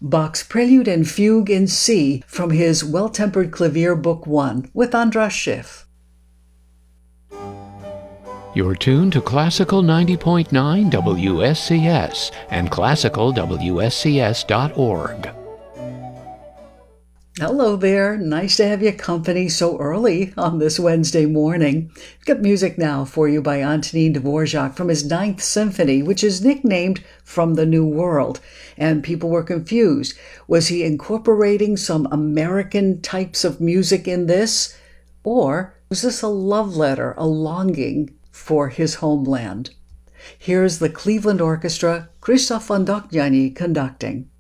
Bach's Prelude and Fugue in C from his Well-Tempered Clavier Book 1 with Andras Schiff. You're tuned to Classical 90.9 WSCS and classicalwscs.org. Hello there. Nice to have your company so early on this Wednesday morning. Got music now for you by Antonin Dvorak from his Ninth Symphony, which is nicknamed From the New World. And people were confused. Was he incorporating some American types of music in this? Or was this a love letter, a longing for his homeland? Here's the Cleveland Orchestra, Krzysztof Wądokniani conducting.